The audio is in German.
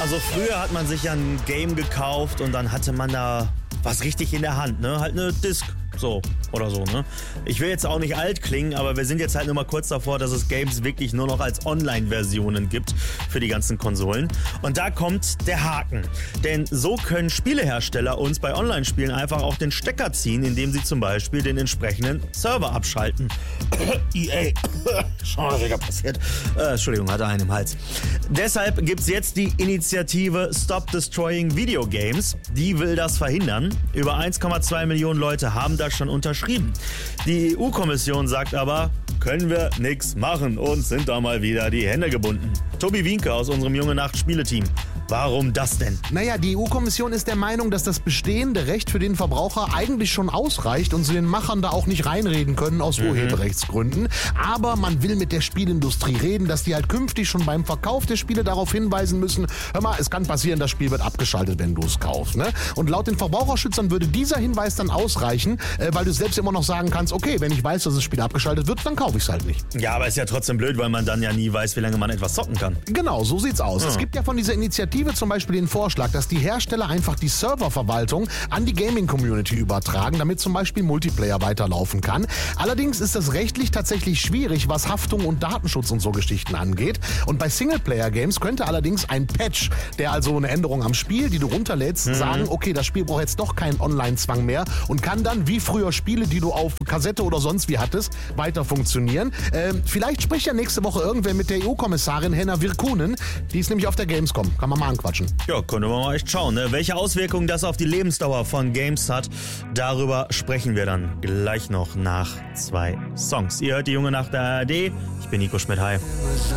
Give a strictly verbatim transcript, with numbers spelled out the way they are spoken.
Also früher hat man sich ja ein Game gekauft und dann hatte man da was richtig in der Hand, ne? Halt eine Disc. So, oder so, ne? Ich will jetzt auch nicht alt klingen, aber wir sind jetzt halt nur mal kurz davor, dass es Games wirklich nur noch als Online-Versionen gibt für die ganzen Konsolen. Und da kommt der Haken. Denn so können Spielehersteller uns bei Online-Spielen einfach auch den Stecker ziehen, indem sie zum Beispiel den entsprechenden Server abschalten. E A. Schon häufiger passiert. Äh, Entschuldigung, hatte einen im Hals. Deshalb gibt's jetzt die Initiative Stop Destroying Video Games. Die will das verhindern. Über eins Komma zwei Millionen Leute haben da schon unterschrieben. Die E U-Kommission sagt aber, können wir nichts machen und sind da mal wieder die Hände gebunden. Tobi Wienke aus unserem Junge Nacht Spieleteam. Warum das denn? Naja, die E U-Kommission ist der Meinung, dass das bestehende Recht für den Verbraucher eigentlich schon ausreicht und sie den Machern da auch nicht reinreden können aus mhm. Urheberrechtsgründen. Aber man will mit der Spielindustrie reden, dass die halt künftig schon beim Verkauf der Spiele darauf hinweisen müssen, hör mal, es kann passieren, das Spiel wird abgeschaltet, wenn du es kaufst. Ne? Und laut den Verbraucherschützern würde dieser Hinweis dann ausreichen, äh, weil du selbst immer noch sagen kannst, okay, wenn ich weiß, dass das Spiel abgeschaltet wird, dann kaufe ich es halt nicht. Ja, aber ist ja trotzdem blöd, weil man dann ja nie weiß, wie lange man etwas zocken kann. Genau, so sieht's aus. Ja. Es gibt ja von dieser Initiative zum Beispiel den Vorschlag, dass die Hersteller einfach die Serververwaltung an die Gaming-Community übertragen, damit zum Beispiel Multiplayer weiterlaufen kann. Allerdings ist das rechtlich tatsächlich schwierig, was Haftung und Datenschutz und so Geschichten angeht. Und bei Singleplayer-Games könnte allerdings ein Patch, der also eine Änderung am Spiel, die du runterlädst, mhm. sagen, okay, das Spiel braucht jetzt doch keinen Online-Zwang mehr und kann dann wie früher Spiele, die du auf Kassette oder sonst wie hattest, weiter funktionieren. Ähm, vielleicht spricht ja nächste Woche irgendwer mit der E U-Kommissarin Henna Virkkunen. Die ist nämlich auf der Gamescom. Kann man mal anquatschen. Ja, können wir mal echt schauen, ne? Welche Auswirkungen das auf die Lebensdauer von Games hat. Darüber sprechen wir dann gleich noch nach zwei Songs. Ihr hört die Junge Nacht der A R D. Ich bin Nico Schmidt. Hi.